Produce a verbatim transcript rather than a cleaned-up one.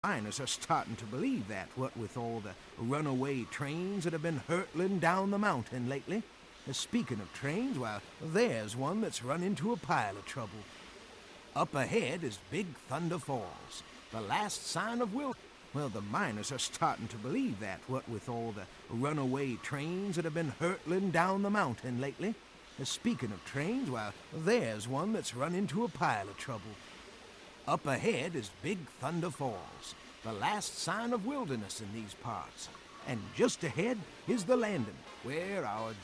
Miners are starting to believe that, what with all the runaway trains that have been hurtling down the mountain lately. Uh, Speaking of trains, well, there's one that's run into a pile of trouble. Up ahead is Big Thunder Falls, the last sign of Will. Well, the miners are starting to believe that, what with all the runaway trains that have been hurtling down the mountain lately. Uh, Speaking of trains, well, there's one that's run into a pile of trouble. Up ahead is Big Thunder Falls, the last sign of wilderness in these parts. And just ahead is the landing, where our